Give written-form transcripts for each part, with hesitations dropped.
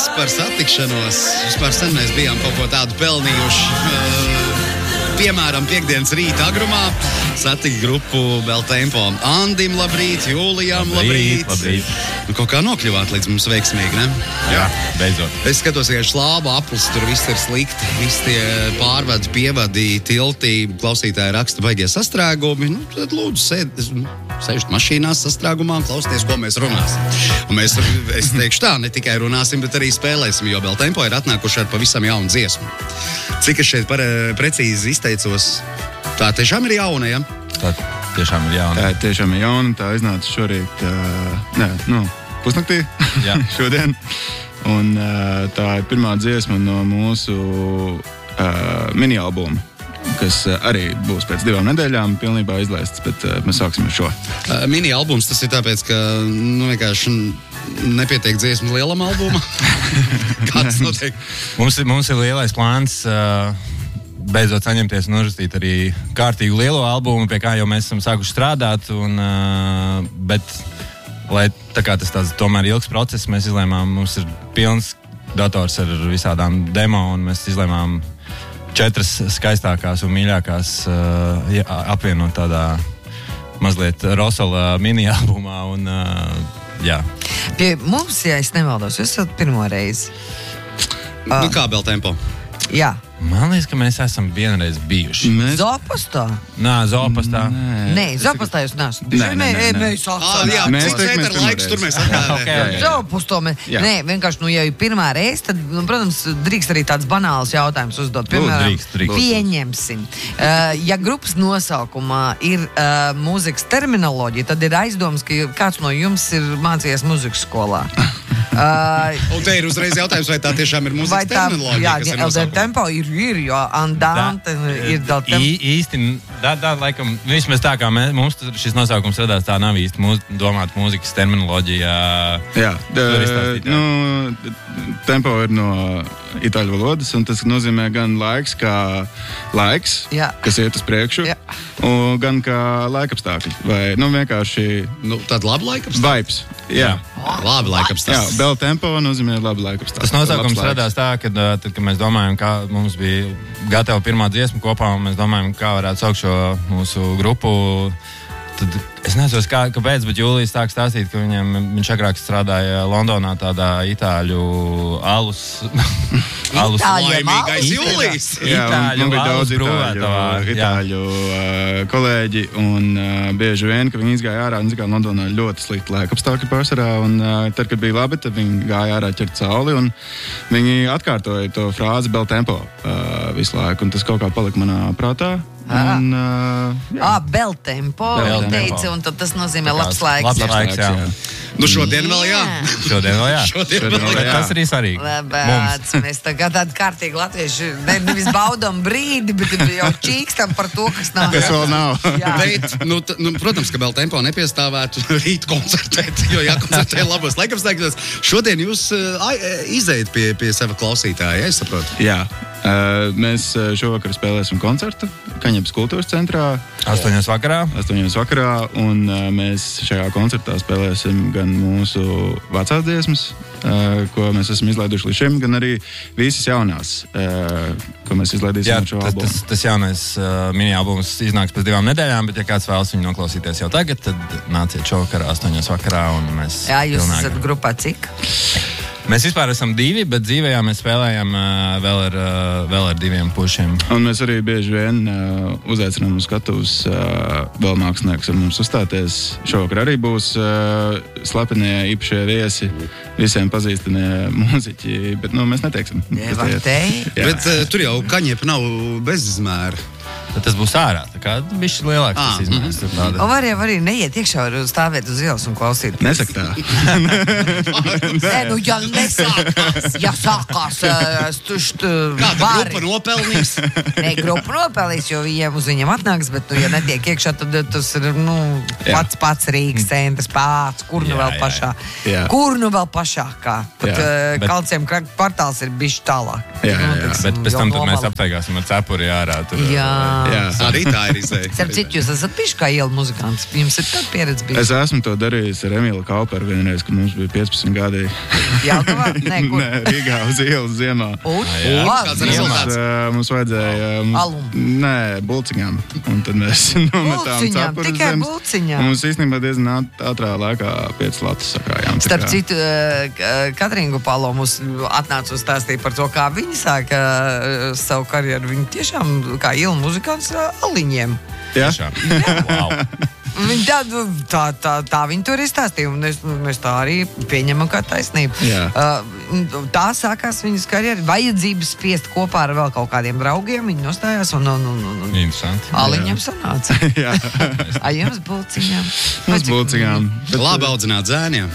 par satikšanos. Vispār sen mēs bijām kaut ko tādu pelnījuši. Piemēram, piekdienas rīta agrumā satika grupu Beltempo. Andim labrīt, Jūlijam labrīt. Nu, kaut kā nokļuvāt līdz mums veiksmīgi, ne? Jā, beidzot. Es skatos, ka šlāba aplis, tur viss ir slikti. Visi tie pārvadi, pievadi, tilti, klausītāji raksta baigie sastrēgumi. Nu, tad lūdzu, sēžat mašīnās sastrēgumā un klausieties, ko mēs runāsim. Un mēs, es teikšu tā, ne tikai runāsim, bet arī spēlēsim, jo Beltempo ir atnākuši ar pavisam jaunu dziesmu. Cik es šeit precīzi izteicos, tā tiešām ir jauna, ja? Tā tiešām ir jauna. Tā tiešām ir jauna, tā iznāca šorīt, pusnaktī, šodien. Un tā ir pirmā dziesma no mūsu mini-albuma, kas arī būs pēc 2 nedēļām pilnībā izlaists, bet mēs sāksim ar šo. Mini-albums, tas ir tāpēc, ka vienkārši nepietiek dziesmas lielam albumam? Kāds notiek? Mums ir lielais plāns beidzot saņemties un uzrakstīt arī kārtīgu lielo albumu, pie kā jau mēs esam sākuši strādāt, bet, lai tā kā tas tāds tomēr ilgs process, mēs izlēmām, mums ir pilns dators ar visādām demo, un mēs izlēmām 4 skaistākās un mīļākās apvienot tādā mazliet Rosola mini-albumā, un jā. Pie mums, ja es nemaldos, jūs esat pirmo reizi. Nu kā Beltempo? Jā. Man liekas, ka mēs esam vienreiz bijuši. Zopastā? Nē, Zopastā. Nē, Zopastā jūs nesat. Mēs sākām. Jā, cits metru laiks, tur mēs atgādājam. Zopastā nē, vienkārši, ja ir pirmā reize, tad, protams, drīkst arī tāds banāls jautājums uzdot. Piemēram, pieņemsim. Ja grupas nosaukumā ir mūzikas terminoloģija, tad ir aizdoms, ka kāds no jums ir mācījies mūzikas skolā. Un te ir uzreiz jautājums, vai tā tiešām ir mūzikas terminoloģija, kas ir nosaukuma? Tempo ir, jo Andante ir daudz tempo. Īsti, laikam, vismaz tā kā mums šis nosaukums radās, tā nav īsti domāt mūzikas terminoloģijā. Jā, tempo ir no itāļu valodas, un tas nozīmē gan laiks kā laiks, kas iet uz priekšu, un gan kā laikapstākļi. Vai, vienkārši... Tāda laba laikapstākļi? Vibes, jā. Labi laikapstākļi. Jā, Beltempo nozīmē labi laikapstākļi. Tas nosaukums radās tā, kad mēs domājam, kā mums bija gatava pirmā dziesma kopā, un mēs domājam, kā varētu saukt šo mūsu grupu. Tad es nezinu, kāpēc, bet Jūlijs sāk stāstīt, ka viņš agrāk strādāja Londonā tādā itāļu alus laimīgais Jūlijs. Jā, man bija daudz itāļu kolēģi, un bieži vien, ka viņi izgāja ārā, un Londonā ļoti slikti laikapstākļi pārsvarā, un tad, kad bija labi, tad viņi gāja ārā ķert sauli, un viņi atkārtoja to frāzi Beltempo visu laiku, un tas kaut kā palika manā prātā. Beltempo teica, un tad tas nozīmē labs laiks. Labs laiks, jā. Nu šodien vēl jā. Šodien vēl jā. Tas arī svarīgi. Labāts, mēs tagad tādi kārtīgi latvieši nevis baudam brīdi, bet jau čīkstam par to, kas nav. Kas vēl nav. Bet, protams, ka Beltempo nepiestāvētu rīt koncertēt, jo jākoncertē labos laikapstākļos. Šodien jūs izējat pie sava klausītāja, es saprotu. Jā. Mēs šovakar spēlēsim koncertu Kaņepes kultūras centrā 8 vakarā, un mēs šajā koncertā spēlēsim gan mūsu vecās dziesmas, ko mēs esam izlaiduši līdz šim, gan arī visas jaunās, ko mēs izlaidīsim ar šo albumu. Tas jaunais mini-albums iznāks pēc 2 nedēļām, bet ja kāds vēlas viņu noklausīties jau tagad, tad nāciet šovakar 8 vakarā, un mēs... Jā, jūs esat grupā cik? Mēs vispār esam 2, bet dzīvējā mēs spēlējam vēl ar 2 pušiem. Un mēs arī bieži vien uzaicinām uz skatuves vēl mākslinieks ar mums uzstāties. Šovakar arī būs slepenie īpašie viesi, visiem pazīstamie mūziķi, bet mēs neteiksim. Bet tur jau Kaņepa nav bezizmēra. Tad tas būs ārā, tā kā bišķi lielāks tas izmērs. Un var jau arī neiet iekšā, var stāvēt uz ielas un klausīt. Nesak tā. Ja nesākās, ja sākās kāda grupa nopelnīs? Nē, grupa nopelnīs, jo viņiem atnāks, bet ja netiek iekšā, tad tas ir pats Rīgas centrs, kur nu vēl pašā. Kur nu vēl pašākā. Pat Kalciem kvartāls ir bišķi tālāk. Bet pēc tam tad mēs aptaigāsim ar cepuri ārā. Jā, arī tā ir izēja. Starp citu, jūs esat bijuši kā ielu muzikants. Jums ir tāda pieredze bijusi? Es esmu to darījis ar Emīlu Kauperu vienreiz, kad mums bija 15 gadi. Jā, Jelgavā? Nē, kur? Nē, Rīgā uz ielas ziemā. Kāds rezultāts? Mums vajadzēja... Alumu. Nē, bulciņām. Un tad mēs nometām cepuri tikai zemes. bulciņām. Un mums īstenībā diezgan ātrā laikā 5 latus sakrājām. Starp citu, Katrīna Palo mums atnāca uz stāstīt par to, kā viņi sāka savu karjeru. Viņi tiešām kā ielu muzikants aliņiem. Jā? Wow. Viņi tā viņi tur izstāstīja, un mēs tā arī pieņemam kā taisnību. Tā sākās viņas karjera. Vajadzības spiest kopā ar vēl kaut kādiem draugiem. Viņi nostājās un Interesanti. aliņiem sanāca. Ar jums bulciņām. Mums bulciņām. Labi audzināt zēniem.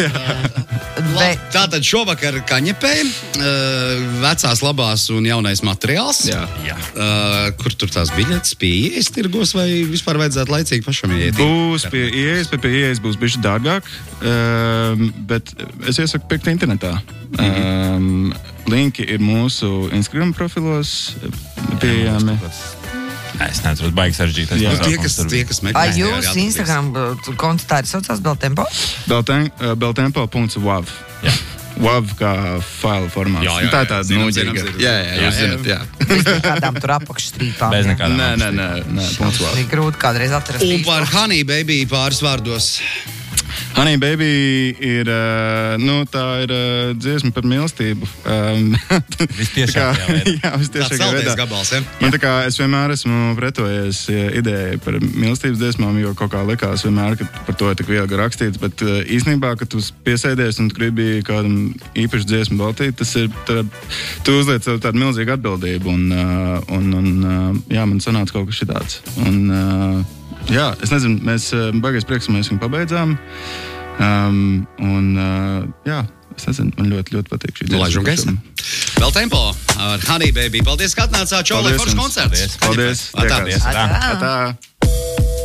Tātad šovakar kaņepē, vecās labās un jaunais materiāls. Jā. Kur tur tās biļetes pie ieejas tirgos vai vispār vajadzētu laicīgi pašam ieiet? Būs pie ieejas būs bišķi dārgāk, bet es iesaku pirkt internetā. Linki ir mūsu Instagram profilos pieejami. Es neatceros, baigi sarežģīt. Tie, kas meklē. Vai jūs Instagram konts tā ir saucās Beltempo? Beltempo.wav. WAV kā failu formāts. Tā ir tāda noģīga. Jā, jūs zināt, jā. Bez nekādām tur apakšstrīpām. Bez nekādām Nē, .wav. Bija grūti kādreiz atrast. Un par Honey Baby pāris vārdos. Honey Baby ir, tā ir dziesma par mīlestību. Vistiešākajā veidā. Jā, vistiešākajā veidā. Gabals, ja? Man es vienmēr esmu pretojies idejai par mīlestības dziesmām, jo kaut kā likās vienmēr, ka par to ir tik viegli rakstīts, bet īstenībā, kad tu piesēdies un tu gribi kādam īpašu dziesmu baltīt, tas ir, tu uzliec sev tādu milzīgu atbildību un man sanāca kaut kas šitāds. Jā, es nezinu, mēs baigais prieks, mēs viņu pabeidzām. Es nezinu, man ļoti, ļoti patīk šī dziesma. Laižu gaismu. Vēl tempo ar Honey Baby. Paldies, ka atnācāt. Čau, lai foršs koncerts. Paldies. Atā. Atā.